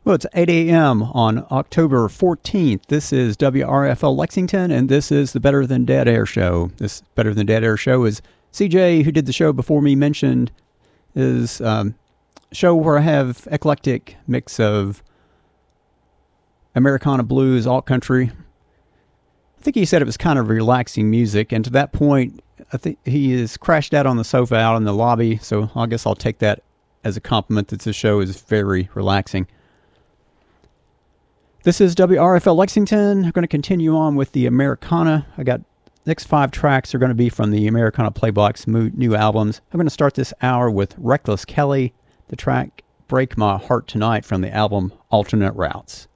Well, it's 8 a.m. on October 14th. This is WRFL Lexington, and this is the Better Than Dead Air Show. This Better Than Dead Air Show is CJ, who did the show before me, mentioned is a show where I have eclectic mix of Americana blues, alt country. I think he said it was kind of relaxing music, and to that point, I think he is crashed out on the sofa out in the lobby, so I guess I'll take that as a compliment that this show is very relaxing. This is WRFL Lexington. I'm going to continue on with the Americana. I got next 5 tracks are going to be from the Americana Playblocks new albums. I'm going to start this hour with Reckless Kelly, the track Break My Heart Tonight from the album Alternate Routes.